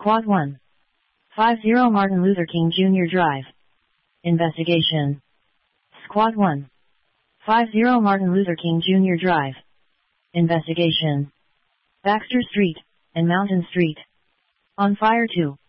Squad 1. 50 Martin Luther King Jr. Drive. Investigation. Squad 1. 50 Martin Luther King Jr. Drive. Investigation. Baxter Street and Mountain Street. On fire 2.